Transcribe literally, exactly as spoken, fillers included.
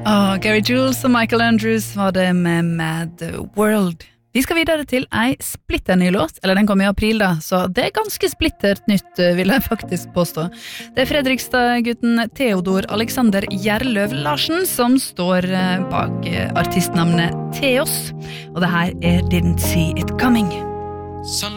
Oh, Gary Jules og Michael Andrews var det med Mad World. Vi skal videre til ei splitter ny låt, eller den kom i april da, så det er ganske splittert nytt, vil jeg faktisk påstå. Det er Fredrikstad-gutten Theodor Alexander Gjerløv Larsen som står bak artistnavnet Theos, og det her er Didn't See It Coming.